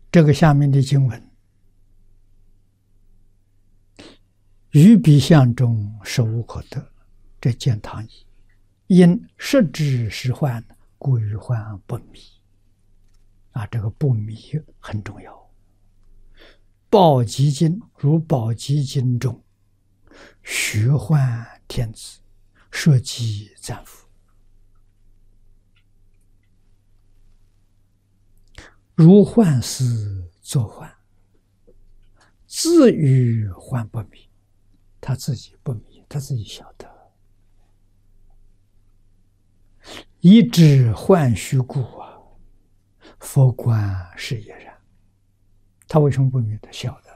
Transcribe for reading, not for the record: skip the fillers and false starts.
这个下面的经文，于彼相中实无可得，这见堂矣。因实知实患，故于患不迷。这个不迷很重要。宝积经如宝积经中，虚幻天子，设稷赞福。如幻思作幻，自与幻不迷。他自己不迷，他自己晓得。以知幻虚故，佛观是也然。他为什么不迷？他晓得。